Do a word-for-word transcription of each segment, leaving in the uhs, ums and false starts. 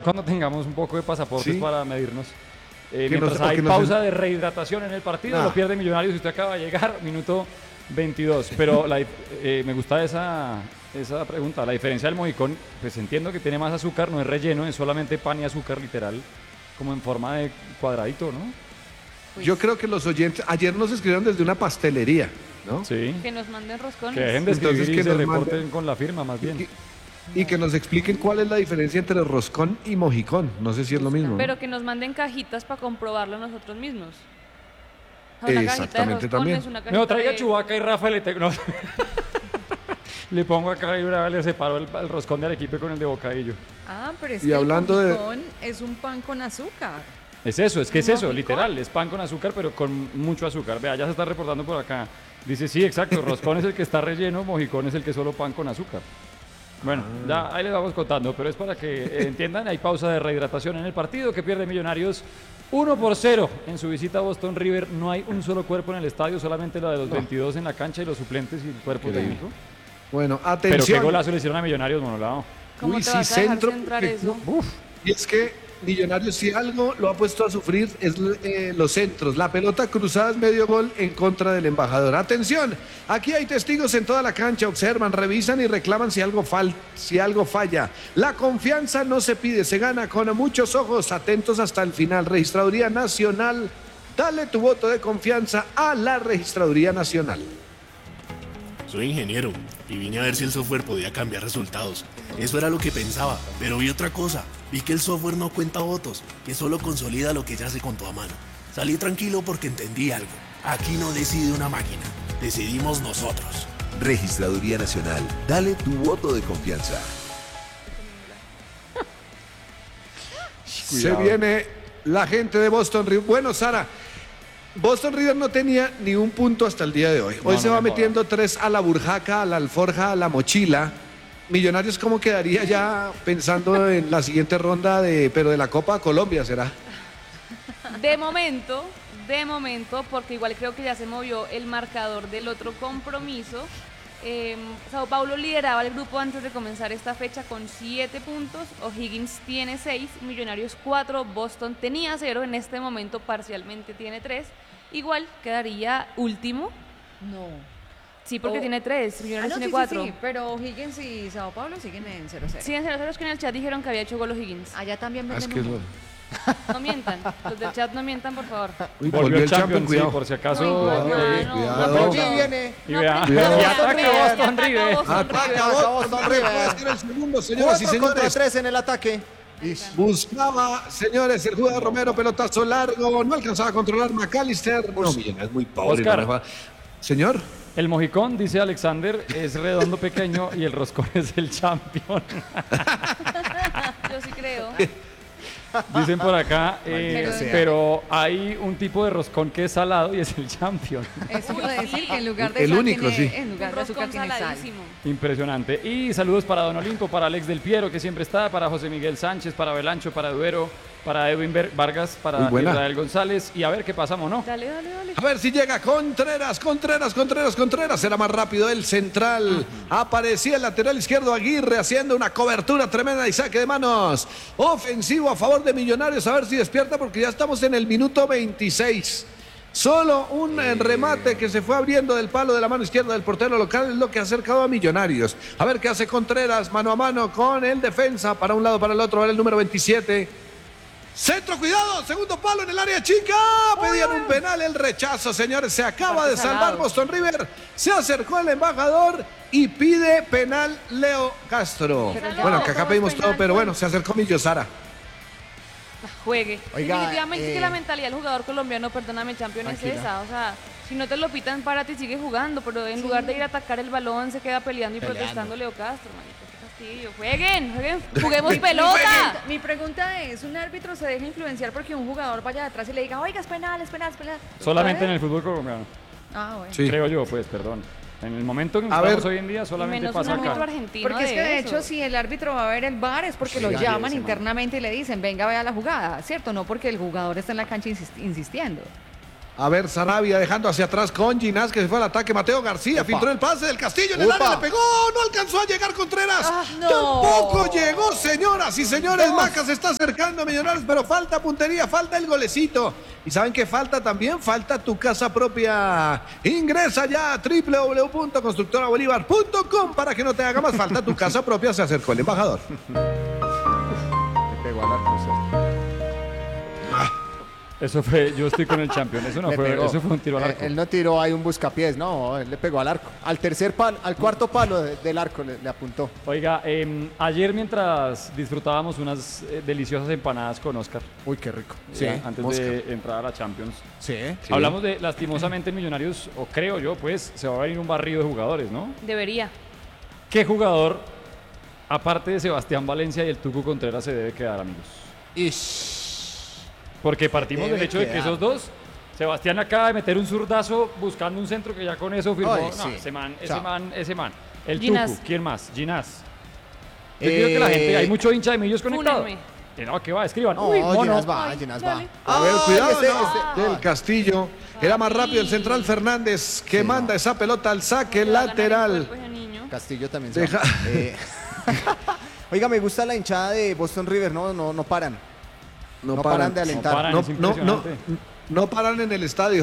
cuando tengamos un poco de pasaportes ¿Sí? para medirnos. Eh, Que mientras nos- hay que nos- pausa de rehidratación en el partido, Nah. lo pierde Millonarios y usted acaba de llegar, minuto veintidós. Pero la dif- eh, me gusta esa, esa pregunta. La diferencia del mojicón, pues entiendo que tiene más azúcar, no es relleno, es solamente pan y azúcar literal, como en forma de cuadradito, ¿no? Pues, Yo creo que los oyentes, ayer nos escribieron desde una pastelería, ¿no? Sí. que nos manden roscones. Que dejen de escribir Entonces, y que se nos reporten manden- con la firma, más bien. Y que nos expliquen cuál es la diferencia entre roscón y mojicón. No sé si es lo mismo. ¿no? Pero que nos manden cajitas para comprobarlo nosotros mismos. O sea, una cajita de Exactamente, roscones, también. una cajita No, traiga de- Chubaca y Rafa le, te- no. Le pongo acá y una vez le separo el, el roscón de Arequipe con el de bocadillo. Ah, pero es Y que hablando de- el mojicón es un pan con azúcar. Es eso, es que es eso, ¿Mojicón? literal, es pan con azúcar, pero con mucho azúcar. Vea, ya se está reportando por acá. Dice, sí, exacto, roscón es el que está relleno, mojicón es el que es solo pan con azúcar. Bueno, ya ahí les vamos contando, pero es para que eh, entiendan, hay pausa de rehidratación en el partido que pierde Millonarios uno por cero en su visita a Boston River. No hay un solo cuerpo en el estadio, solamente la de los veintidós en la cancha y los suplentes y el cuerpo Increíble. técnico. Bueno, Pero qué atención. golazo le hicieron a Millonarios, Monolao. ¿Cómo Uy, te sí, vas a dejar centro, centrar porque- eso? Uf, Y es que Millonarios, si algo lo ha puesto a sufrir, es eh, los centros. La pelota cruzada es medio gol en contra del embajador. Atención, aquí hay testigos en toda la cancha, observan, revisan y reclaman si algo, fal si algo falla. La confianza no se pide, se gana con muchos ojos, atentos hasta el final. Registraduría Nacional, dale tu voto de confianza a la Registraduría Nacional. Soy ingeniero y vine a ver si el software podía cambiar resultados. Eso era lo que pensaba, pero vi otra cosa. Vi que el software no cuenta votos, que solo consolida lo que ya se contó a mano. Salí tranquilo porque entendí algo. Aquí no decide una máquina, decidimos nosotros. Registraduría Nacional, dale tu voto de confianza. Se Cuidado. viene la gente de Boston River. Bueno, Sara, Boston River no tenía ni un punto hasta el día de hoy. Hoy No, se no va me metiendo tres a la burjaca, a la alforja, a la mochila. Millonarios, ¿cómo quedaría ya pensando en la siguiente ronda de, pero de la Copa Colombia será? De momento, de momento, porque igual creo que ya se movió el marcador del otro compromiso. Eh, Sao Paulo lideraba el grupo antes de comenzar esta fecha con siete puntos, O'Higgins tiene seis, Millonarios cuatro, Boston tenía cero, en este momento parcialmente tiene tres, igual quedaría último, No. sí porque Oh. tiene tres, Ah, Millonarios no, sí, tiene sí, cuatro. sí, pero Higgins y Sao Paulo siguen en cero cero. Sí, en serio, que en el chat dijeron que había hecho gol O'Higgins. Allá también Ah, es venden que es humo. lo- No mientan, los del chat no mientan, por favor. Uy, volvió el champion, sí, cuidado. por si acaso. Uy, eh, no, cuidado. no, Sí, no. viene. y vea, Cuidado. y ataca Boston Ataca River. Boston Ataca River. Boston Boston River, River. puede ser el segundo, señoras y cuatro contra señores. tres en el ataque. Buscaba, señores, el jugador Romero, pelotazo largo, no alcanzaba a controlar McAllister. No, Millonarios es muy pobre. Oscar. no deja- Señor. El mojicón, dice Alexander, es redondo pequeño y el roscón es el champion. Yo sí creo. Dicen por acá, eh, Maldita sea. pero hay un tipo de roscón que es salado y es el champion. Eso quiere decir que en lugar de El sal único, tiene, sí. en lugar de azúcar Roscón tiene sal. saladísimo. Impresionante. Y saludos para Don Olimpo, para Alex Del Piero, que siempre está, para José Miguel Sánchez, para Belancho, para Duero, para Edwin Ver- Vargas, para Muy buena. Israel González. Y a ver qué pasamos, ¿no? Dale, dale, dale. A ver si llega Contreras, Contreras, Contreras, Contreras. Será más rápido el central. Aparecía el lateral izquierdo Aguirre haciendo una cobertura tremenda y saque de manos. Ofensivo a favor de Millonarios. A ver si despierta porque ya estamos en el minuto veintiséis. Solo un eh, remate que se fue abriendo del palo de la mano izquierda del portero local es lo que ha acercado a Millonarios. A ver qué hace Contreras mano a mano con el defensa. Para un lado, para el otro. Ahora el número veintisiete. Centro, cuidado, segundo palo en el área chica. Pedían un penal, el rechazo, señores. Se acaba de salvar salado. Boston River. Se acercó el embajador y pide penal Leo Castro. Pero Bueno, no, que acá todos pedimos todo, penal, pero pues. bueno, se acercó Millo Sara. Juegue. Oiga, Definitivamente eh, que la mentalidad del jugador colombiano, perdóname, champion, es Tranquila. esa. O sea, si no te lo pitan, párate y sigue jugando. Pero en lugar de ir a atacar el balón, se queda peleando y Peleando. protestando Leo Castro, manito. Qué fastidio. Jueguen, jueguen, juguemos pelota. Mi pregunta es, ¿un árbitro se deja influenciar porque un jugador vaya detrás y le diga, oiga, es penal, es penal, es penal? Solamente en el fútbol colombiano. Ah, bueno. Sí. Creo yo, pues, perdón. En el momento en que A estamos ver. hoy en día, solamente Menos pasa un árbitro acá. argentino. Porque es que de eso. hecho si el árbitro va a ver el V A R es porque lo Sí, llaman ese man. internamente y le dicen, venga, vea la jugada, ¿cierto? No porque el jugador está en la cancha insist- insistiendo. A ver, Sarabia dejando hacia atrás con Ginás, que se fue al ataque. Mateo García Upa. filtró el pase del Castillo en el Upa. área, le pegó, no alcanzó a llegar Contreras. Ah, no. Tampoco llegó, señoras y señores. Maca se está acercando a Millonarios, pero falta puntería, falta el golecito. ¿Y saben qué falta también? Falta tu casa propia. Ingresa ya a doble u doble u doble u punto constructora bolívar punto com para que no te haga más falta tu casa propia. Se acercó el embajador. Le pegó al arco, ¿cierto? Eso fue, yo estoy con el campeón. Eso no Le fue, pegó. eso fue un tiro al Eh, arco. Él no tiró ahí un buscapiés, no, él le pegó al arco. Al tercer palo, al cuarto palo de- del arco le, le apuntó. Oiga, eh, ayer mientras disfrutábamos unas eh, deliciosas empanadas con Oscar, Uy, qué rico. ya, antes de entrar a la Champions, Sí. hablamos de, lastimosamente, en Millonarios, o creo yo, pues, se va a venir un barrido de jugadores, ¿no? Debería. ¿Qué jugador, aparte de Sebastián Valencia y el Tucu Contreras, se debe quedar, amigos? Ish. Porque partimos Debe del hecho de que quedar. esos dos, Sebastián acaba de meter un zurdazo buscando un centro que ya con eso firmó. Ay, no, sí. ese man, ese Chao. man, ese man. El Ginás. Tucu, ¿quién más? Ginás. Yo quiero que la Eh, gente, hay mucho hincha de Millos conectado. Fúnenme. Que no, que va, escriban. No, Uy, mono. Ginás va, Ay, Ginás dale. va. A ver, Ay, cuidado, este- no. este- Del Castillo. Era más rápido el central Fernández, que Sí, manda no. esa pelota al saque Le va a ganar el lateral. cuerpo ese niño. Castillo también se Deja- va. Eh, Oiga, me gusta la hinchada de Boston River, no, no, no paran. No, paran de No alentar. paran, No, es no, no, impresionante. no paran en el estadio.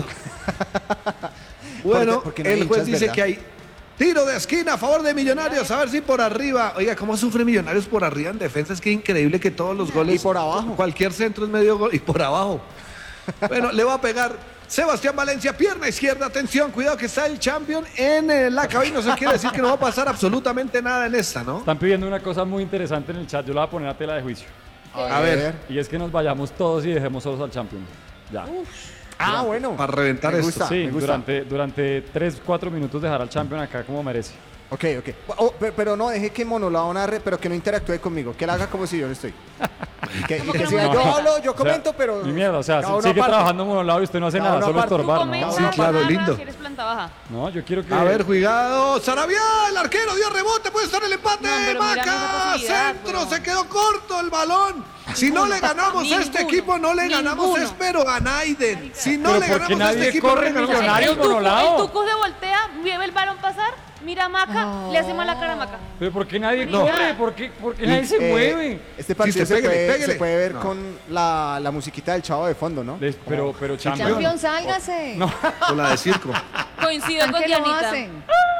Bueno, Porque- porque no hay el juez hinchas, dice ¿verdad? que hay tiro de esquina a favor de Millonarios. A ver si por arriba. Oiga, ¿cómo sufre Millonarios por arriba en defensa? Es que increíble que todos los goles. Y por abajo. Cualquier centro es medio gol. Y por abajo. Bueno, le va a pegar Sebastián Valencia, pierna izquierda. Atención, cuidado que está el champion en eh, la cabina. Eso quiere decir que no va a pasar absolutamente nada en esta, ¿no? Están pidiendo una cosa muy interesante en el chat. Yo la voy a poner a tela de juicio. A ver. Y es que nos vayamos todos y dejemos solos al champion. Ya. Ah, bueno. Para reventar Me esto. gusta. Sí, me gusta. durante, durante tres, cuatro minutos dejar al champion acá como merece. Ok, ok. Oh, pe- pero no, deje que Monolao narre, pero que no interactúe conmigo. Que él haga como si yo no estoy. Y que, y ¿Cómo que que no siga, me yo deja? hablo, yo O sea, comento, pero... Ni mierda, o sea, cada uno sigue aparte. trabajando monolado y usted no hace Cada nada, uno solo aparte. estorbar, ¿no? Comenta, Sí, claro, banana, lindo. si eres planta baja. No, yo quiero que... A ver, cuidado. Sarabia, el arquero dio rebote, puede estar el empate. No, pero mira, Maca, esa posibilidad, centro, weón. se quedó corto el balón. Si no le ganamos a este Ninguno, equipo, no le ganamos ninguno. es pero a Naiden. Si no Pero le ¿por qué ganamos a este nadie equipo, no corre le ganamos en a Millonarios, el tuco, Monolao? el tuco se voltea, ve el balón pasar, mira a Maca, le hace mala cara a Maca. Pero ¿por qué nadie No. corre? ¿Por qué, por qué nadie se Eh, mueve? Este partido Sí, se, pégale, puede, pégale. se puede ver No. con la, la musiquita del Chavo de fondo, ¿no? Les- pero, pero champion. Champion, sálgase. No. Con la de circo. Coincido con ¿Qué lo Dianita. hacen?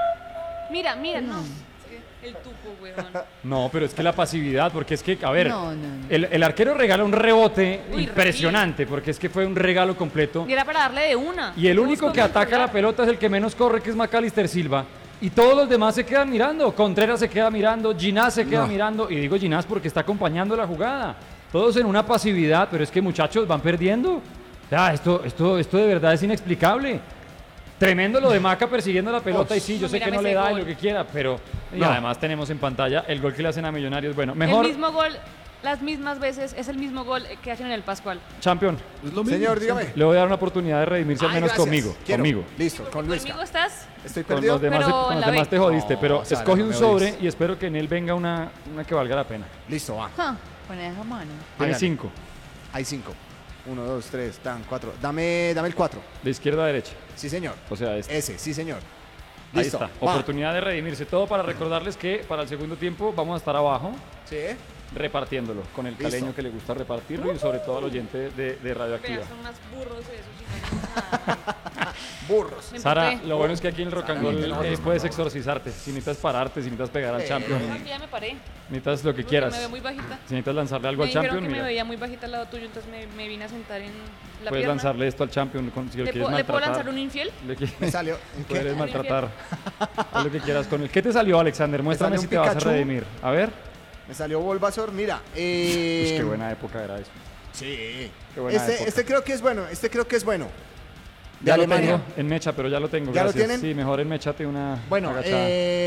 Mira, mira, no. El tuco, weón. No, pero es que la pasividad, porque es que, a ver, No, no, no. El, el arquero regala un rebote Uy, impresionante, porque es que fue un regalo completo. Y era para darle de una. Y el Todos único que comen ataca por la dar. pelota es el que menos corre, que es Macalister Silva. Y todos los demás se quedan mirando. Contreras se queda mirando, Ginás se queda No. mirando. Y digo Ginás porque está acompañando la jugada. Todos en una pasividad, pero es que muchachos van perdiendo. Ya, esto, esto, esto de verdad es inexplicable. Tremendo lo de Maca persiguiendo la pelota. y sí, yo no, sé que mírame no le ese da y gol. lo que quiera, pero. Y No. además tenemos en pantalla el gol que le hacen a Millonarios. Bueno, mejor. El mismo gol, las mismas veces, es el mismo gol que hacen en el Pascual. Champion. Es lo mismo. Señor, dígame. Le voy a dar una oportunidad de redimirse al Ay, menos gracias. conmigo. Quiero. Conmigo. Listo, con Luisca. ¿Conmigo estás? Estoy Con perdido. los demás, pero con en los la demás B. te jodiste, No, pero Sara, escoge no un me sobre odies. y espero que en él venga una, una que valga la pena. Listo, va. Ja, Pone esa mano. Tiene Hágale. cinco, Hay cinco. Uno, dos, tres, tan, cuatro. Dame, dame el cuatro. de izquierda a derecha. Sí, señor. O sea, este. Ese, sí, señor. Ahí Listo. está. va. Oportunidad de redimirse. Todo para recordarles que para el segundo tiempo vamos a estar abajo Sí. repartiéndolo con el Listo. caleño que le gusta repartirlo y sobre todo al oyente de, de Radioactiva. Vea, son más burros esos. y no hacen nada. Burros. Me Sara, emputé. lo bueno es que aquí en el Rock and Sara, Roll no, eh, no, puedes no. exorcizarte. Si necesitas pararte, si necesitas pegar al Eh. champion, No, que ya me paré. necesitas lo que porque quieras. Me veo muy bajita. Si necesitas lanzarle algo Me al dijeron champion, que me mira, veía muy bajita al lado tuyo, entonces me, me vine a sentar en la puedes pierna. lanzarle esto al champion con, si lo ¿Le, quieres puedo- ¿Le puedo maltratar. lanzar un infiel? Le qui- Me salió. ¿En qué? Puedes maltratar. Haz lo que quieras con él. ¿Qué te salió, Alexander? Muéstrame salió si un te vas a Pikachu. redimir. A ver. Me salió Bulbasaur. Mira. Eh, Uy, qué buena época era eso. Sí. Qué buena Este, época. este creo que es bueno. Este creo que es bueno. De Ya lo Alemania. tengo en mecha, pero ya lo tengo. ¿Ya lo gracias. tienen? Sí, mejor en mechate una Bueno, agachada.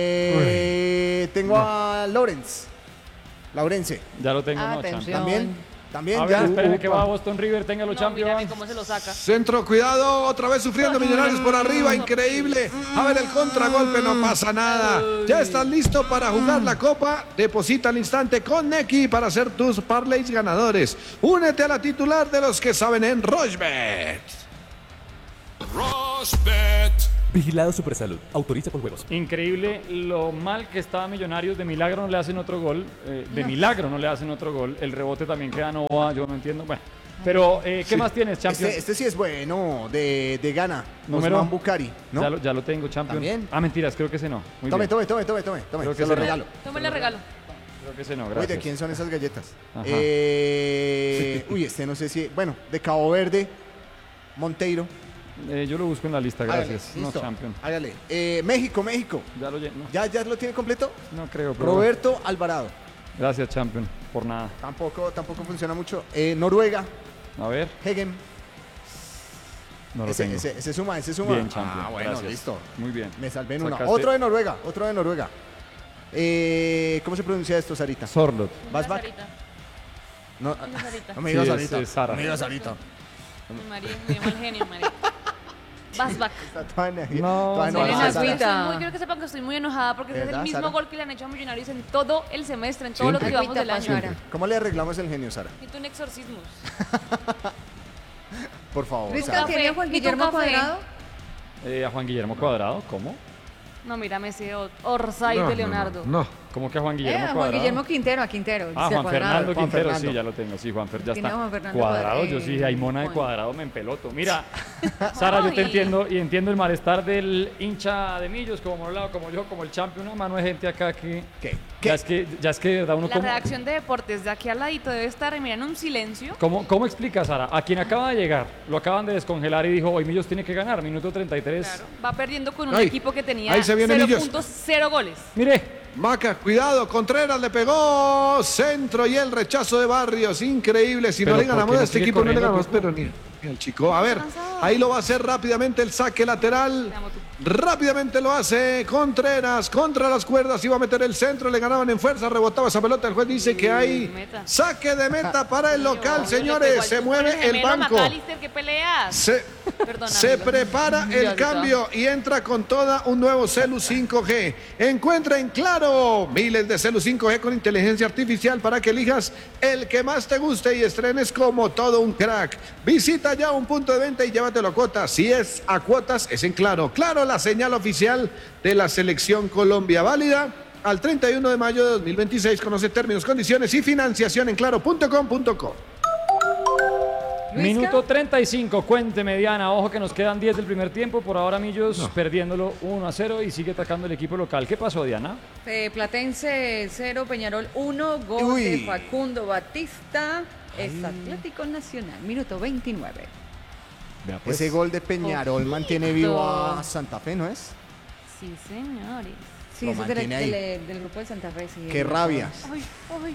eh, tengo a Lawrence. Laurence. Ya lo tengo, no, Atención. champion. También. También A ver, ya. espérenme que Upa. va a Boston River, téngalo, No, champion. mírame cómo se lo saca. Centro, cuidado, otra vez sufriendo Millonarios por arriba, increíble. A ver el contragolpe, no pasa nada. Ya estás listo para jugar la copa. Deposita al instante con Neki para hacer tus parlays ganadores. Únete a la titular de los que saben en Rochebet. Rosbet. Vigilado Supersalud. Autoriza con juegos. Increíble lo mal que estaba Millonarios. De milagro no le hacen otro gol. eh, de milagro no le hacen otro gol. El rebote también queda Nova. Yo no entiendo. Bueno, pero eh, ¿qué Sí. más tienes, Champion? Este, este sí es bueno, de, de Ghana. Número. Osman Bukhari, ¿no? Ya, lo, ya lo tengo, Champion. ¿También? Ah, mentiras, creo que ese no. Muy Tome, bien. tome, tome, tome, tome, tome. Creo que Se lo sí. regalo. Tómale regalo. Creo que ese no, Uy, gracias. ¿de quién son esas galletas? Ajá. Eh, uy, este no sé si... Bueno, de Cabo Verde, Monteiro. Eh, yo lo busco en la lista, gracias. Hágale, No, listo. Champion. Hágale. Eh, México, México. Ya lo lleno. ¿Ya, ¿Ya lo tiene completo? No creo, pero... Roberto Alvarado. Gracias, Champion, por nada. Tampoco, tampoco funciona mucho. Eh, Noruega, A ver, Hegem. no lo Ese, tengo. ese, ese suma, ese suma. Bien, Champion. Ah, bueno, gracias. listo. Muy bien. Me salvé en una. Sacaste- Otro de Noruega, otro de Noruega. Eh, ¿Cómo se pronuncia esto, Sarita? Sorlot. ¿Vas back? Sarita. No, Una Sarita. no me Sí, digas es- Sarita. es Sara. No me digas Sarita. Mi María, muy mal genio, María. Vas back. Está toda energía- No, toda no, enojada, no, Sara. Agüita. Estoy muy, quiero que sepan que estoy muy enojada porque ese es el ¿Verdad, mismo Sara? gol que le han hecho a Millonarios en todo el semestre, en todo lo que Siempre. llevamos del año. Agüita, ¿Cómo le arreglamos el genio, Sara? Siento un exorcismo. Por favor. Luis Sara. Café, ¿tiene a Juan ¿y tu Guillermo café? Cuadrado? Eh, a Juan Guillermo Cuadrado, ¿cómo? No, mírame ese o- Orsay No, de no, Leonardo. No, no. ¿Cómo que a Juan Eh, Guillermo a Juan Cuadrado? Guillermo Quintero, a Quintero. Ah, dice Juan Cuadrado. Fernando Juan Quintero, Fernando. sí, ya lo tengo. Sí, Juan Fer ya Tiene a está. Juan Fernando Cuadrado, Cuadrado. yo sí, hay mona de Juan. Cuadrado, me empeloto. Mira, Sara, yo te Ay. entiendo y entiendo el malestar del hincha de Millos, como Morlado, como yo, como el champion, una mano de gente acá que... ¿Qué? Ya ¿Qué? es que, ya es que de verdad uno La como... redacción de deportes de aquí al ladito debe estar, miren, un silencio. ¿Cómo, ¿Cómo explica, Sara? A quien acaba de llegar, lo acaban de descongelar y dijo, hoy Millos tiene que ganar, minuto treinta y tres. Claro, va perdiendo con un Ay, equipo que tenía ahí se viene cero Millos. puntos, cero goles. Mire, Maca, cuidado, Contreras le pegó centro y el rechazo de Barrios, increíble. Si no Pero le ¿por ganamos qué a no este sigue equipo, no le corriendo, ganamos, Tuco? pero ni, ni al chico. A ver, ahí lo va a hacer rápidamente el saque lateral. Te amo, Tuco. Rápidamente lo hace Contreras contra las cuerdas, iba a meter el centro, le ganaban en fuerza, rebotaba esa pelota. El juez dice que hay meta. saque de meta para el local, Obvio, le pegó señores. al Se Tuco, mueve el gemelo, banco. McAllister, ¿qué peleas? Se, Perdona, se amigo. prepara el Ya, ya. cambio y entra con toda un nuevo Celu cinco G. Encuentra en Claro miles de Celu cinco G con inteligencia artificial para que elijas el que más te guste y estrenes como todo un crack. Visita ya un punto de venta y llévatelo a cuotas. Si es a cuotas, es en Claro. Claro, la señal oficial de la Selección Colombia, válida al treinta y uno de mayo de dos mil veintiséis. Conoce términos, condiciones y financiación en claro punto com punto co. Luisca. minuto treinta y cinco, cuente mediana. Ojo que nos quedan diez del primer tiempo. Por ahora Millos perdiéndolo uno a cero y sigue atacando el equipo local. ¿Qué pasó, Diana? Eh, Platense cero, Peñarol uno, gol Uy. de Facundo Batista. Es Atlético Nacional, minuto veintinueve. Vea, pues. Ese gol de Peñarol mantiene vivo a Santa Fe, ¿no es? Sí, señores. Sí, Lo ese es del, mantiene ahí. del- del grupo de Santa Fe. Sí, Qué rabia. Ay, ay.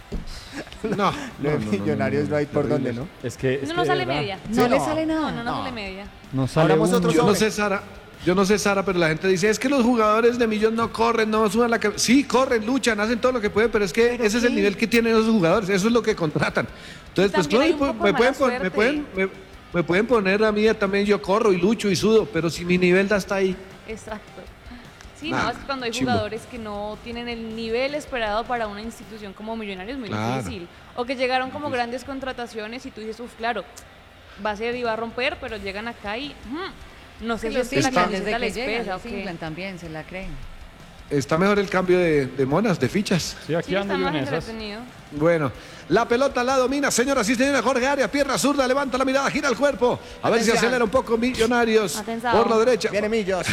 No, Lo de Millonarios no hay por dónde, ¿no? Es que, es No que nos de sale verdad, media. No Sí, le no. sale nada. No, no, no, No. sale media. No sale Hablamos un- otro Yo no sobre. sé, Sara. Yo no sé, Sara, pero la gente dice, es que los jugadores de Millos no corren, no suban la cabeza. Sí, corren, luchan, hacen todo lo que pueden, pero es que ese es el nivel que tienen esos jugadores, eso es lo que contratan. Entonces, pues, También hay claro, un pues, poco me, de pueden, mala pon- me, suerte. pueden, me, me pueden poner a mí también, yo corro y lucho y sudo, pero si mi nivel da hasta ahí. Exacto. Sí, Nah, no, es que cuando hay chimbo. jugadores que no tienen el nivel esperado para una institución como Millonarios es muy Claro. difícil. O que llegaron como grandes contrataciones y tú dices, uff, claro, va a ser y va a romper, pero llegan acá y mm, no sé Sí, si los es que la inflan, desde camiseta que les llegan, pesa o los qué. inflan también, se la creen. Está mejor el cambio de, de monas, de fichas. Sí, aquí Sí, ando está yo más en esas. entretenido. Bueno, la pelota la domina, señoras y señores, Jorge Arias, pierna zurda, levanta la mirada, gira el cuerpo. A ver si Atención. acelera un poco Millonarios Atención. por la derecha. Viene Millos.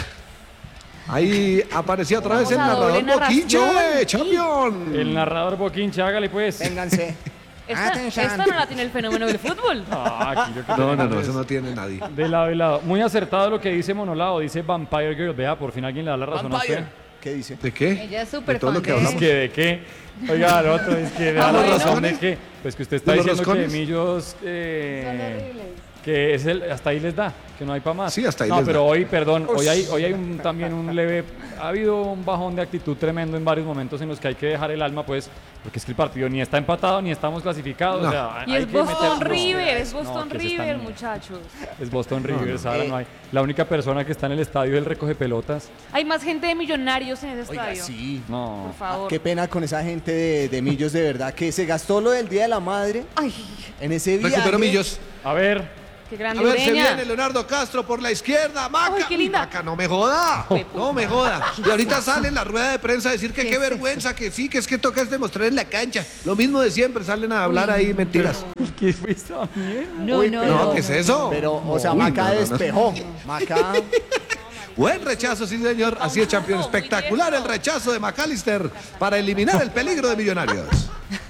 Ahí aparecía otra vez el Vamos a doble narrador Boquinche, narración. champion. El narrador Boquinche, hágale pues. Vénganse. Esta, Atención. esta no la tiene el fenómeno del fútbol. Ah, aquí yo creo No, que no, no, es eso no tiene nadie. De lado y lado. Muy acertado lo que dice Monolao, dice Vampire Girl. Vea, por fin alguien le da la razón a usted. ¿Qué dice? ¿De qué? Ella es De súper todo lo fan que de- Es hablamos. que de qué. Oiga, el otro es que da Ah, la bueno. razón de que. Pues que usted está ¿De los diciendo que roscones? Millos. eh, que es el, hasta ahí les da, que no hay para más. Sí, hasta ahí no, les pero da. hoy, perdón, hoy hay, hoy hay un, también un leve, ha habido un bajón de actitud tremendo en varios momentos en los que hay que dejar el alma, pues, porque es que el partido ni está empatado ni estamos clasificados. No. O sea, Y hay es que Boston meter- River, es No, Boston que se River, están- muchachos. Es Boston River, Sara, Eh. no hay. La única persona que está en el estadio es el recoge pelotas. Hay más gente de Millonarios en ese Oiga, estadio. sí. No. Por favor. Qué pena con esa gente de, de Millos, de verdad, que se gastó lo del Día de la Madre Ay, en ese viaje. Recuperó Millos. A ver, qué A grande ver, se Ureña. viene Leonardo Castro por la izquierda. Maca. Ay, qué linda. Maca, no me joda. No me joda. Y ahorita sale en la rueda de prensa a decir que qué vergüenza, que sí, que es que toca es demostrar en la cancha. Lo mismo de siempre, salen a hablar ahí mentiras. ¿Qué fue esa mierda? No, Uy, no, pero- No, no. ¿qué es eso? Pero, o sea, Uy, Maca no, no, no. despejó. Maca. Buen rechazo, sí señor. Así es, campeón. Muy Espectacular el tieso. rechazo de McAllister para eliminar el peligro de Millonarios.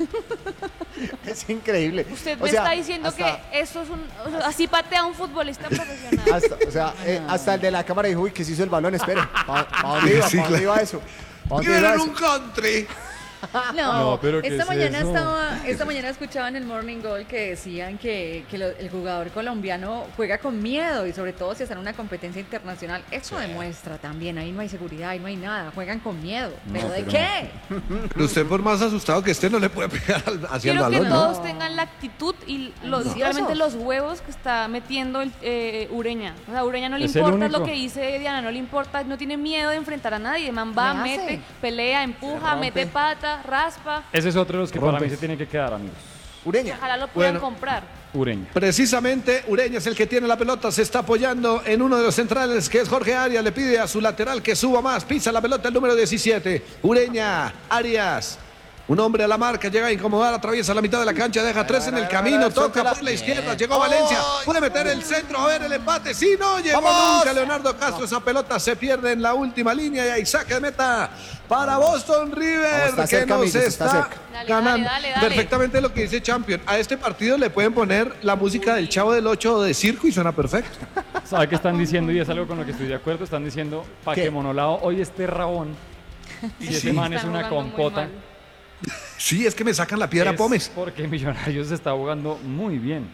Es increíble. Usted O me sea, está diciendo hasta- que eso es un... o sea, así patea un futbolista profesional. Hasta, o sea, eh, hasta el de la cámara dijo, uy, que se hizo el balón, espere. ¿Para dónde iba? Sí, ¿Para dónde claro. iba eso? ¿Pa' dónde iba Quieren eso? un country. No, No, pero ¿qué esta es mañana eso? estaba, esta mañana escuchaba en el Morning Goal que decían que, que lo- el jugador colombiano juega con miedo y sobre todo si está en una competencia internacional. Eso demuestra también, ahí no hay seguridad, ahí no hay nada, juegan con miedo. ¿Pero de pero qué? Pero usted por más asustado que esté no le puede pegar al- hacia el Quiero que balón, ¿no? todos tengan la actitud y los, No. realmente los huevos que está metiendo el eh, Ureña. O sea, Ureña no le Es el importa lo único. que dice Diana, no le importa, no tiene miedo de enfrentar a nadie. Man va, Le hace. mete, pelea, empuja, mete pata, raspa. Ese es otro de los que para Rompe. mí se tiene que quedar, amigos. Ureña. Ojalá lo puedan Bueno. comprar. Ureña. Precisamente Ureña es el que tiene la pelota, se está apoyando en uno de los centrales que es Jorge Arias, le pide a su lateral que suba más, pisa la pelota el número diecisiete, Ureña, Arias, un hombre a la marca, llega a incomodar, atraviesa la mitad de la cancha, deja tres en el camino, toca por la izquierda, llegó Valencia, puede meter el centro, a ver el empate, sí, no llegó ¡Vamos! nunca Leonardo Castro, esa pelota se pierde en la última línea y hay saque de meta para Boston River, Vamos, está que cerca, nos Millos, está está cerca. Dale, ganando. dale, dale, dale. Perfectamente lo que dice Champion. A este partido le pueden poner la música del Chavo del ocho de circo y suena perfecto. ¿Sabe qué están diciendo? Y es algo con lo que estoy de acuerdo. Están diciendo, para ¿Qué? que Monolao hoy esté rabón. Y ese man es Están una jugando muy compota. mal. Sí, es que me sacan la piedra Es Pómez. porque Millonarios se está jugando muy bien.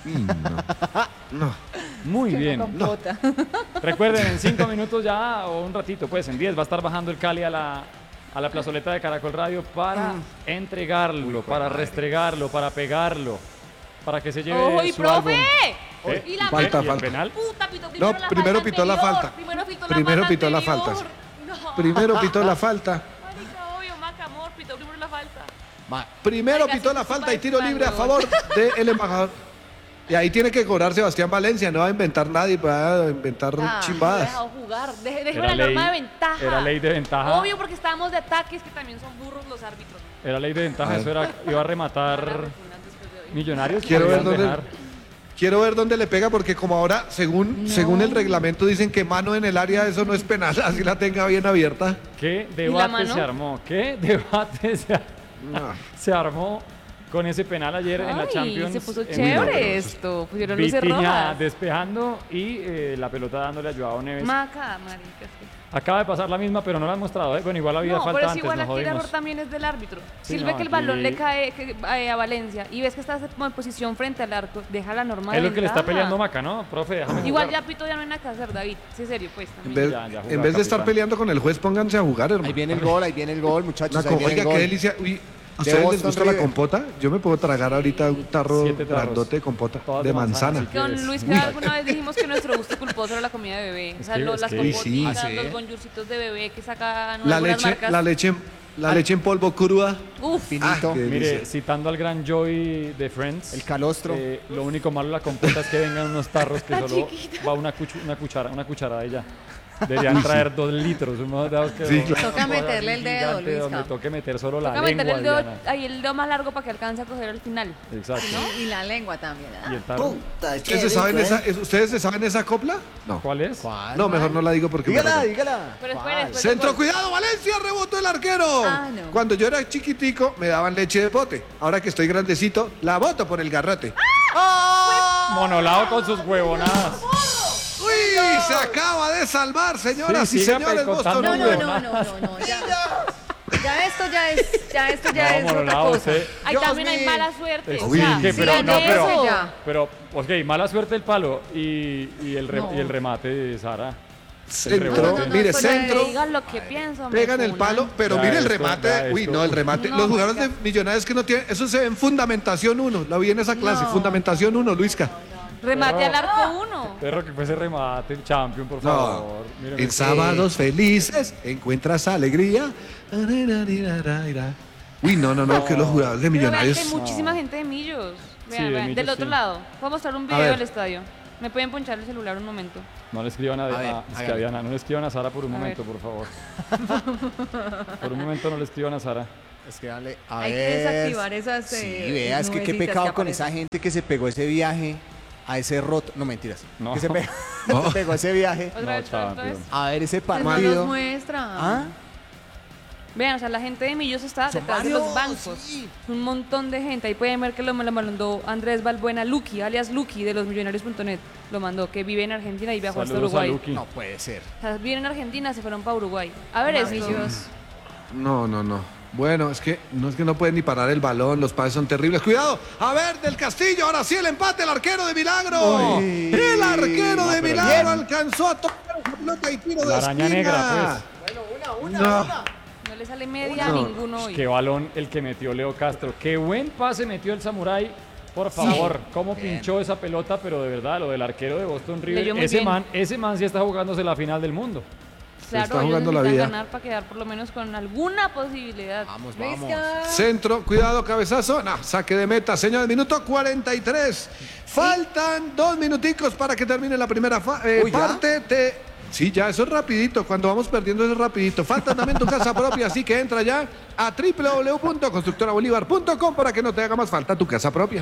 No. Muy bien. Compota. Recuerden, en cinco minutos ya, o un ratito, pues en diez, va a estar bajando el Cali a la, a la plazoleta de Caracol Radio para entregarlo, para restregarlo, para pegarlo, para que se lleve ¡Ojo, y su profe! álbum. ¿Eh? Y la Falta, ¿Y el falta. penal? Puta, pitó No, primero la primero falta pitó la anterior. falta. Primero pitó la Primero falta pitó la anterior. falta, sí. No. Primero pitó la falta. Marica, obvio, Maca, amor, pitó primero la falta. Primero Oiga, pitó sí, la sí, falta y sí, tiro sí, libre a sí, favor del embajador. Y ahí tiene que cobrar Sebastián Valencia, no va a inventar nadie, va a inventar Ah, no he chimbadas. dejado jugar. Deje, déjeme Era la norma ley- de ventaja. era ley de ventaja. Obvio, porque estábamos de ataques que también son burros los árbitros. Era ley de ventaja, eso era, iba a rematar Millonarios. Quiero ver podían dónde, dejar. quiero ver dónde le pega, porque como ahora, según, según el reglamento, dicen que mano en el área, eso no es penal, así la tenga bien abierta. ¿Qué la debate mano? se armó? ¿Qué debate se, ar- No. se armó con ese penal ayer en la Ay, Champions? se puso en chévere Wimbledon? esto. Pusieron luces Vitiña rojas. despejando y eh, la pelota dándole a Joao Neves. Maca, marica. sí. Acaba de pasar la misma, pero no la han mostrado. ¿eh? Bueno, igual había No, falta pero es antes, igual nos aquí el jodimos. error también es del árbitro. Sí, si él no, ve que el aquí- balón le cae que- eh, a Valencia y ves que estás como en posición frente al arco, deja la norma Es de lo que le está ventaja. peleando Maca, ¿no? Profe, déjame Igual jugar. ya pito ya no hay nada que hacer, David. Sí, serio, pues En también. vez, Ya, ya juega, en vez de estar capitán. peleando con el juez, pónganse a jugar, hermano. Ahí viene el gol, ahí viene el gol, muchachos. Una Ahí co- viene el Oiga, gol. qué delicia. Uy, ¿a ustedes les Boston gusta la River. compota? Yo me puedo tragar ahorita un tarro Siete tarros. grandote de compota Todas de manzana. si Con quieres. Luis Uy, que alguna vez dijimos que nuestro gusto culposo era la comida de bebé. O sea, que- lo- es las que- compotitas, sí. los bonjourcitos de bebé que sacan La algunas leche, marcas. la leche, la leche en polvo cruda. Uf, Finito. Ah, qué Mire, delicia. citando al gran Joy de Friends. El calostro. eh, lo único malo de la compota es que vengan unos tarros que Está solo chiquita. va una, cuchu- una cuchara, una cucharada y ya. Deberían traer dos litros, unos dedos que Sí, no- claro. Toca una cosa meterle así el dedo, gigante Luisca. donde toque meter solo la toca meterle lengua, el dedo, Diana. ahí el dedo más largo para que alcance a coger al final. Exacto. Y la lengua también. ¿ah? Y el tarro. ¿Ustedes se saben esa, es- ¿Ustedes se saben esa copla? No. ¿Cuál es? ¿Cuál? No, mejor no la digo porque me Dígala, recuerdo. dígala. Pero espere, ¿Cuál? después- Centro, cuidado, Valencia, rebotó el arquero. Ah, no. Cuando yo era chiquitico me daban leche de pote. Ahora que estoy grandecito, la boto por el garrote. Monolao con sus huevonadas. ¡Uy! Se acaba de salvar, señoras Sí, y siga señores. picotando Boston No, no, River. no, no, no, no, ya. Ya esto ya es, ya esto ya No, es otra Monolao, cosa. usted. Ahí Dios también hay mío. mala suerte. Es- o Uy, sea, ¿qué? si Pero dan no, pero- eso, ya. Pero, ok, mala suerte el palo y, y, el, re- No. y el remate de Sara. Centro, No, no, no, mire, Pero centro. digan lo que pienso. Pegan me el funan. palo, pero Ya mire el esto, remate. ya Uy, esto. no, el remate. No, Los jugadores de marica. Millonarios que no tienen. Eso se ve en Fundamentación uno. Lo vi en esa clase. No. Fundamentación uno, Luisca. Remate Pero- al arco uno. Perro, que fue ese remate, el champion, por No. favor. Míreme En ese- sábados felices encuentras alegría. Uy, no, no, no, que los jugadores de Pero vean que Millonarios. hay muchísima gente de Millos. Vean, de vean, Millos, del otro sí. lado. Voy a mostrar un A video ver. del estadio. ¿Me pueden ponchar el celular un momento? No le escriban a, A ver, a- es que hágale. a Diana, no le escriban a Sara por un A momento, ver. por favor. Por un momento no le escriban a Sara. Es que dale, a Hay que ver. desactivar esas, Sí, eh, vea, es que qué nubecitas pecado que con aparecen. esa gente que se pegó ese viaje a ese roto. No, mentiras. No. Que se pegó, No. se pegó ese viaje ¿Otra No, vez, otra vez, otra vez? champion. a ver ese Pues no partido. los muestra. ¿Ah? Vean, o sea, la gente de Millos está Son detrás de los varios, bancos. sí. Un montón de gente. Ahí pueden ver que lo, me lo mandó Andrés Balbuena Lucky, alias Lucky, de los millonarios punto net. Lo mandó, que vive en Argentina y viajó hasta Saludos a Uruguay. Lucky. No puede ser. O sea, viven en Argentina, se fueron para Uruguay. A ver esto. Maravilloso. No, no, no. Bueno, es que no es que no pueden ni parar el balón, los pases son terribles. Cuidado, a ver, del Castillo, ahora sí el empate, el arquero de Milagro. Uy. El arquero No, de pero Milagro bien. alcanzó a tocar esa pelota y tiro La de araña esquina. negra, No. No le sale media No. a ninguno hoy. Qué balón el que metió Leo Castro. Qué buen pase metió el Samurái. Por favor, cómo pinchó esa pelota, pero de verdad, lo del arquero de Boston River. Leyó muy Ese bien. man, ese man sí está jugándose la final del mundo. Claro, está ellos jugando la necesitan vida. ganar para quedar por lo menos con alguna posibilidad. Vamos, Luis, vamos. ya. Centro, cuidado, cabezazo. No, saque de meta, señores. Minuto cuarenta y tres. Faltan dos minuticos para que termine la primera fa- eh, Uy, ¿ya? parte. Te... Sí, ya, eso es rapidito. Cuando vamos perdiendo, eso es rapidito. Falta también tu casa propia, así que entra ya a w w w punto constructora bolívar punto com para que no te haga más falta tu casa propia.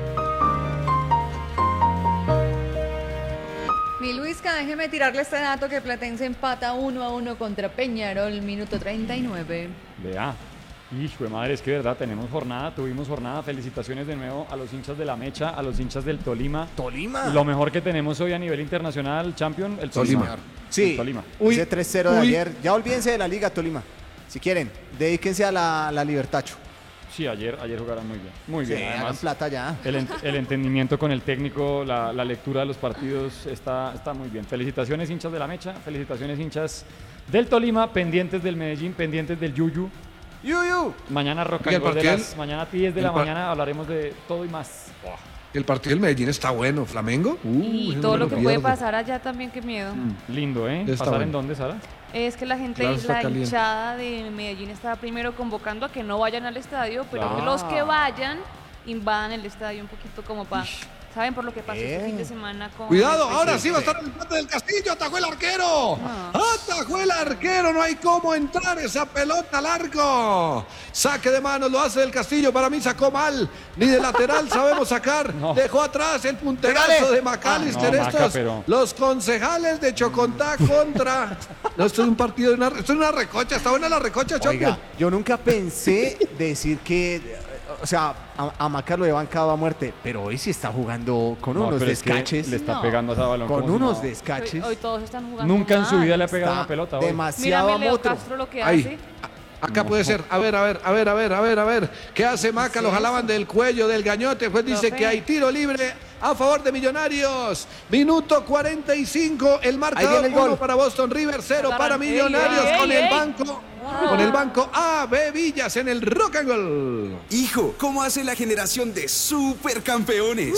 Mi Luisca, déjeme tirarle este dato que Platense empata uno a uno contra Peñarol, minuto treinta y nueve. Vea. Hijo de madre, es que de verdad tenemos jornada, tuvimos jornada. Felicitaciones de nuevo a los hinchas de la Mecha, a los hinchas del Tolima. Tolima. Lo mejor que tenemos hoy a nivel internacional, champion, el Tolima. Tolima. Sí, El Tolima. Uy, ese tres cero de uy. ayer. Ya olvídense de la Liga Tolima. Si quieren, dedíquense a la, la Libertacho. Sí, ayer, ayer jugaron muy bien. Muy Sí, bien. hagan Además, plata ya. el, ent- el entendimiento con el técnico, la, la lectura de los partidos está, está muy bien. Felicitaciones hinchas de la Mecha, felicitaciones hinchas del Tolima, pendientes del Medellín, pendientes del Yuyu. Yuyu. Mañana Roca Y el and Roll de partido- las mañana diez de el la par- mañana hablaremos de todo y más. El partido del Medellín está bueno. ¿Flamengo? Uh, Y ese todo no lo me que puede pierdo. pasar allá también, qué miedo. Lindo, ¿eh? Está ¿Pasar bueno. en dónde, Sara? Es que la gente, Claro, está la caliente. hinchada de Medellín estaba primero convocando a que no vayan al estadio, pero que Ah. los que vayan invadan el estadio un poquito como para... ¿Saben por lo que pasó este Eh. fin de semana con... Cuidado, el ahora presidente? sí va a estar el empate del Castillo. Atajó el arquero. Ah. Atajó el arquero. No hay cómo entrar esa pelota largo. Saque de manos lo hace el Castillo. Para mí sacó mal. Ni de lateral sabemos sacar. No. Dejó atrás el punterazo Pégale. de McAllister. Ah, no, Maca, Estos, pero- los concejales de Chocontá contra. No, esto es un partido de una, esto es una recocha. Está buena la recocha, Choco. Oiga, yo nunca pensé decir que, o sea, a, a Maca lo he bancado a muerte, pero hoy sí está jugando con No, unos pero es que descaches. le está No. pegando a ese balón. Con como si unos no- descaches. Hoy, hoy todos están jugando Nunca en su mal. vida le ha pegado Está una pelota hoy. demasiado Mírame a Leo motro. Castro lo que Ahí. hace. Acá puede ser. A ver, a ver, a ver, a ver, a ver, a ver. ¿Qué hace Maca? Lo jalaban del cuello, del gañote. Pues dice Profe. que hay tiro libre a favor de Millonarios. Minuto cuarenta y cinco. El marcador viene el gol. uno para Boston River, cero para Ey, Millonarios ey, con ey, el ey. banco. Con el banco A B Villas en el Rock and Roll. Hijo, ¿cómo hace la generación de supercampeones?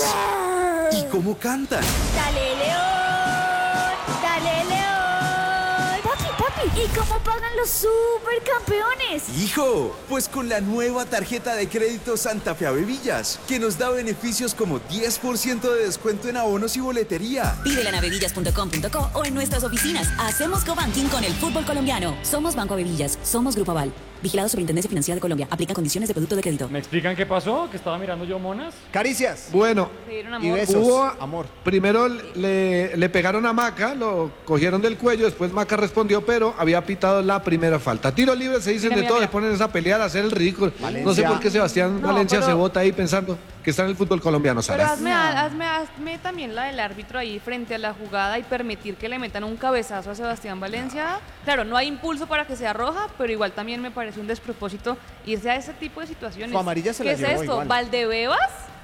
¿Y cómo cantan? ¡Dale, León! ¡Dale, León! Papi, papi, ¿y cómo pagan los supercampeones? Hijo, pues con la nueva tarjeta de crédito Santa Fe Avevillas, que nos da beneficios como diez por ciento de descuento en abonos y boletería. Pídela en avevillas punto com punto co o en nuestras oficinas. Hacemos cobanking con el fútbol colombiano. Somos Banco Avevillas. Somos Grupo Aval. Vigilado Superintendencia Financiera de Colombia. Aplica condiciones de producto de crédito. ¿Me explican qué pasó? Que estaba mirando yo monas. Caricias Bueno, Se dieron y amor. besos. Hubo- Amor. primero le, le pegaron a Maca, lo cogieron del cuello, después Maca respondió, pero había pitado la primera falta. Tiro libre, se dicen Mira, de mira, todo, mira. se ponen a pelear, a hacer el ridículo. No sé Valencia. por qué Sebastián No, Valencia pero- se bota ahí pensando que está en el fútbol colombiano, Pero Sara. hazme, hazme, hazme también la del árbitro ahí frente a la jugada y permitir que le metan un cabezazo a Sebastián Valencia. Claro, no hay impulso para que sea roja, pero igual también me parece un despropósito irse a ese tipo de situaciones. Su amarilla se ¿Qué la es llevó esto? igual. ¿Valdebebas?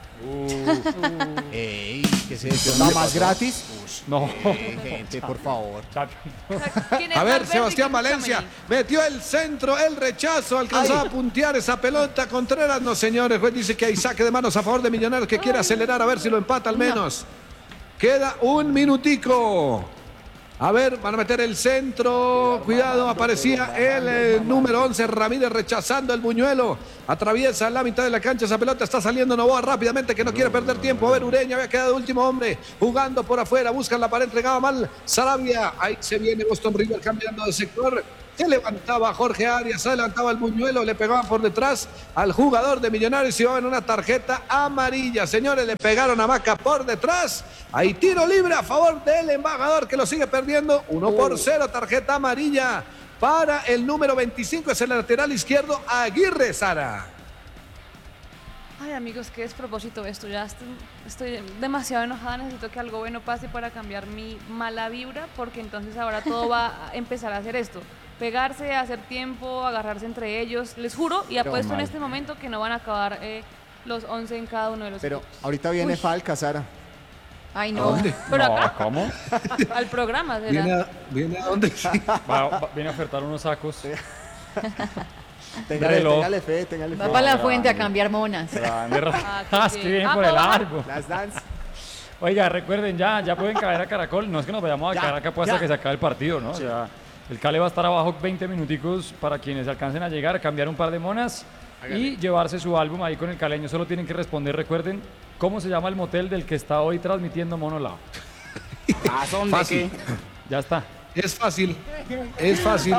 Ey, ¿qué es eso? ¿La más gratis? No. Ey, gente, por favor. O sea, ¿quién es A ver, Valverde y Sebastián quién es Valencia Tchouaméni? metió el centro, el rechazo, alcanzó a puntear esa pelota. Contreras, no señores, el juez dice que hay saque de manos a favor de Millonarios que quiere acelerar a ver si lo empata al menos. Queda un minutico. A ver, van a meter el centro. Cuidado, aparecía el eh, número once, Ramírez, rechazando el buñuelo. Atraviesa la mitad de la cancha. Esa pelota está saliendo Novoa rápidamente, que no quiere perder tiempo. A ver, Ureña había quedado último hombre. Jugando por afuera, buscan la pared, entregaba mal Sarabia. Ahí se viene Boston River cambiando de sector. Se levantaba Jorge Arias, se levantaba el buñuelo, le pegaban por detrás al jugador de Millonarios y iba en una tarjeta amarilla. Señores, le pegaron a Maca por detrás. Hay tiro libre a favor del embajador, que lo sigue perdiendo. uno por cero, tarjeta amarilla para el número veinticinco, es el lateral izquierdo, Aguirre, Sara. Ay, amigos, qué despropósito esto. Ya estoy, estoy demasiado enojada. Necesito que algo bueno pase para cambiar mi mala vibra, porque entonces ahora todo va a empezar a hacer esto. Pegarse, hacer tiempo, agarrarse entre ellos. Les juro y apuesto en este momento que no van a acabar eh, los once en cada uno de los Pero equipos. ahorita viene Uy. Falca, Sara. Ay, no. ¿Dónde? ¿Pero No, acá? ¿cómo? Al programa, ¿será? ¿Viene a, viene a dónde? Va- va- viene a ofertar unos sacos. Téngale, Reloj. téngale fe, téngale fe. Va para la grande. fuente a cambiar monas. Grande, ra- Ah, Ah, qué es que bien. viene Ah, por el ¿puedo bajar? árbol. Las dance. Oiga, recuerden, ya, ya pueden caer a Caracol. No es que nos vayamos a Ya, caer acá pues hasta ya. que se acabe el partido, ¿no? O sea, el Cale va a estar abajo veinte minuticos para quienes alcancen a llegar, cambiar un par de monas y llevarse su álbum ahí con el caleño. Solo tienen que responder, recuerden, ¿cómo se llama el motel del que está hoy transmitiendo Mono Lao? Fácil. Ya está. Es fácil. Es fácil.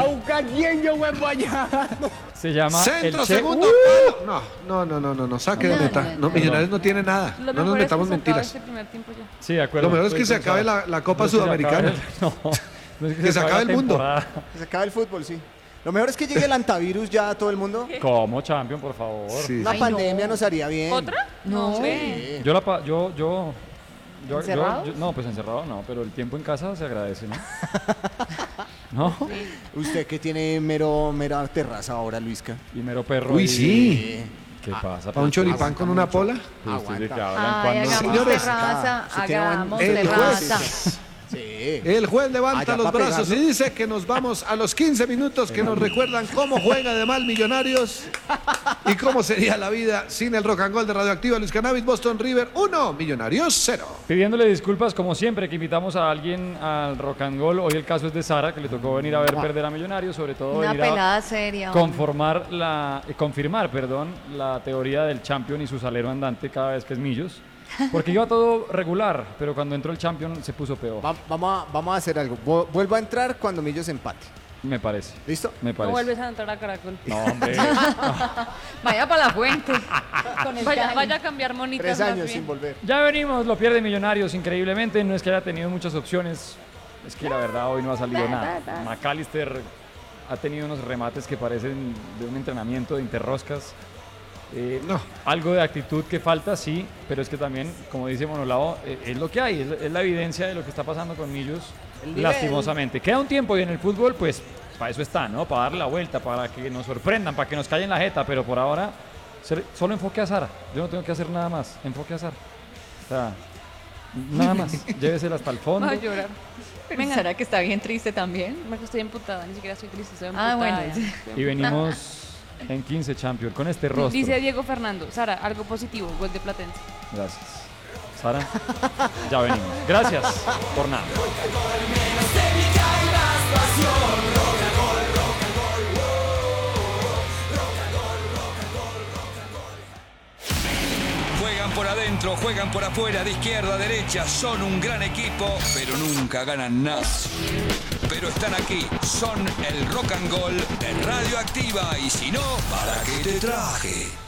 Se llama Centro, el Che- segundo ¡Uh! palo. No, no, no, no, no, saque de No, meta. no, No, no. Millonarios no tiene nada. Lo No nos mejor metamos es que se acabe mentiras. este primer tiempo ya. Sí, de acuerdo. Lo mejor es que Estoy se acabe pensando. la, la Copa No es que se Sudamericana. acabe el- No, no es que, Que se acabe acabe la el mundo. temporada. Se acaba el fútbol, sí. Lo mejor es que llegue el antivirus ya a todo el mundo. ¿Cómo, champion, por favor? Sí. Una Ay, pandemia no. nos haría bien. ¿Otra? No. sé. Yo la pa- yo, yo, yo, yo- ¿Encerrados? yo- no, pues encerrado no, pero el tiempo en casa se agradece, ¿no? ¿No? Usted que tiene mero, mera terraza ahora, Luisca. Y mero perro. Uy, y- sí. ¿Qué pasa? Para un choripán con una pola. Pues usted de que hablan Ay, cuando- hagamos Señores, terraza, se tiene buen- hagamos El terraza. juez. Sí. El juez levanta Allá los pa' brazos pegarlo. y dice que nos vamos a los quince minutos que nos recuerdan cómo juega de mal Millonarios y cómo sería la vida sin el rock and roll de Radioactiva. Luis Cannabis, Boston River uno, Millonarios cero. Pidiéndole disculpas, como siempre, que invitamos a alguien al rock and roll. Hoy el caso es de Sara, que le tocó venir a ver perder a Millonarios, sobre todo Una venir a pelada seria. hombre. conformar la, eh, confirmar perdón, la teoría del champion y su salero andante cada vez que es Millos. Porque iba todo regular, pero cuando entró el champion se puso peor, Va- vamos, a, vamos a hacer algo. Vu- Vuelvo a entrar cuando Millos empate. me parece. ¿Listo? Me No parece. vuelves a entrar a Caracol. No, hombre. Vaya para la fuente. Con el Vaya, Cali. vaya a cambiar monitas. Tres más años bien. sin volver. Ya venimos, lo pierde Millonarios increíblemente. No es que haya tenido muchas opciones, es que la verdad hoy no ha salido nada. McAllister ha tenido unos remates que parecen de un entrenamiento de interroscas. Eh, No. Algo de actitud que falta, sí, pero es que también, como dice Monolao, eh, es lo que hay, es, es la evidencia de lo que está pasando con Millos, El nivel. lastimosamente. Queda un tiempo y en el fútbol, pues, para eso está, ¿no? Para darle la vuelta, para que nos sorprendan, para que nos callen la jeta, pero por ahora, ser- solo enfoque a Sara. Yo no tengo que hacer nada más, enfoque a Sara. O sea, nada más, llévesela hasta el fondo. Voy a llorar. Pero Venga. ¿será que está bien triste también? Me estoy emputada, ni siquiera estoy triste, estoy Ah, emputada. bueno. Estoy Y emputada. venimos en quince Champions con este rostro. Dice Diego Fernando, Sara, algo positivo, gol de Platense. Gracias. Sara, ya venimos. Gracias por nada. Juegan por adentro, juegan por afuera, de izquierda a derecha, son un gran equipo, pero nunca ganan nada. Pero están aquí, son el rock and roll de Radioactiva, y si no, ¿para qué te traje?